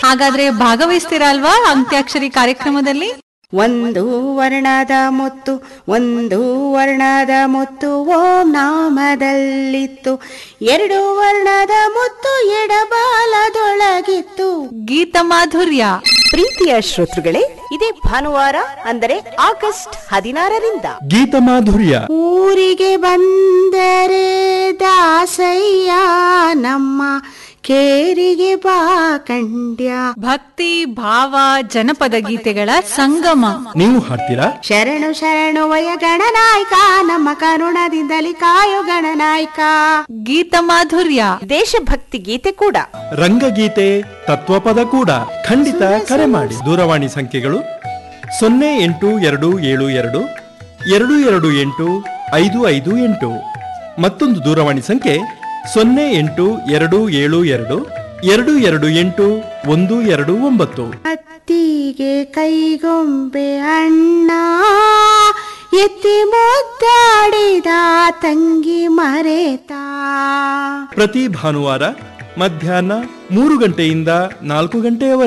ಹಾಗಾದ್ರೆ ಭಾಗವಹಿಸ್ತೀರಾ ಅಲ್ವಾ ಅಂತ್ಯಾಕ್ಷರಿ ಕಾರ್ಯಕ್ರಮದಲ್ಲಿ? ಒಂದು ವರ್ಣದ ಮುತ್ತು ಒಂದು ವರ್ಣದ ಮುತ್ತು ಓಂ ನಾಮದಲ್ಲಿತ್ತು, ಎರಡು ವರ್ಣದ ಮುತ್ತು ಎಡಬಾಲದೊಳಗಿತ್ತು. ಗೀತ ಮಾಧುರ್ಯ. ಪ್ರೀತಿಯ ಶ್ರೋತೃಗಳೇ, ಇದೇ ಭಾನುವಾರ ಅಂದರೆ ಆಗಸ್ಟ್ 16ರಿಂದ ಗೀತ ಮಾಧುರ್ಯ. ಊರಿಗೆ ಬಂದರೆ ದಾಸಯ್ಯ ನಮ್ಮ ಕೇರಿಗೆ ಬಾ ಕಂಡ್ಯ. ಭಕ್ತಿ ಭಾವ ಜನಪದ ಗೀತೆಗಳ ಸಂಗಮ. ನೀವು ಹಾಡ್ತೀರಾ? ಶರಣು ಶರಣು ವಯ ಗಣನಾಯಕ ನಮ್ಮ ಕರುಣದಿಂದಲಿ ಕಾಯೋ ಗಣನಾಯಕ. ಗೀತ ಮಾಧುರ್ಯ. ದೇಶಭಕ್ತಿ ಗೀತೆ ಕೂಡ, ರಂಗಗೀತೆ, ತತ್ವಪದ ಕೂಡ. ಖಂಡಿತ ಕರೆ ಮಾಡಿ. ದೂರವಾಣಿ ಸಂಖ್ಯೆಗಳು 0822282558. ಮತ್ತೊಂದು ದೂರವಾಣಿ ಸಂಖ್ಯೆ 0822228229. ಅತ್ತಿಗೆ ಕೈಗೊಂಬೆ ಅಣ್ಣ ಎತ್ತಿ ಮುದ್ದಾಡಿದ ತಂಗಿ ಮರೆತ. ಪ್ರತಿ ಭಾನುವಾರ ಮಧ್ಯಾಹ್ನ 3 ಗಂಟೆಯಿಂದ 4 ಗಂಟೆಯವರೆಗೆ